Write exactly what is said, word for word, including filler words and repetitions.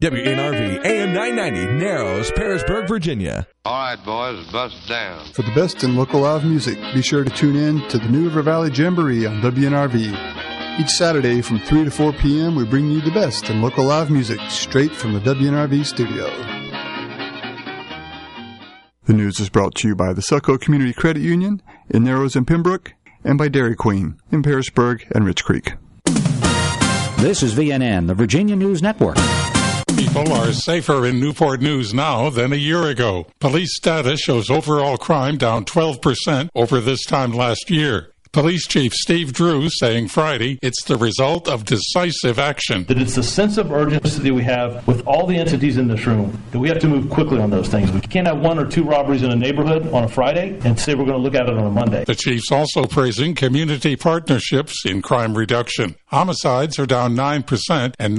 W N R V, A M nine ninety, Narrows, Parisburg, Virginia. All right, boys, bust down. For the best in local live music, be sure to tune in to the New River Valley Jamboree on W N R V. Each Saturday from three to four p.m., we bring you the best in local live music straight from the W N R V studio. The news is brought to you by the Selco Community Credit Union in Narrows and Pembroke, and by Dairy Queen in Parisburg and Rich Creek. This is V N N, the Virginia News Network. People are safer in Newport News now than a year ago. Police data shows overall crime down twelve percent over this time last year. Police Chief Steve Drew saying Friday it's the result of decisive action. That it's the sense of urgency that we have with all the entities in this room, that we have to move quickly on those things. We can't have one or two robberies in a neighborhood on a Friday and say we're going to look at it on a Monday. The chief's also praising community partnerships in crime reduction. Homicides are down nine percent and